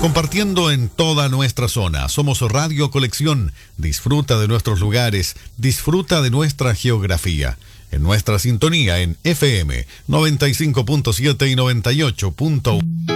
Compartiendo en toda nuestra zona. Somos Radio Colección. Disfruta de nuestros lugares, disfruta de nuestra geografía. En nuestra sintonía en FM 95.7 y 98.1.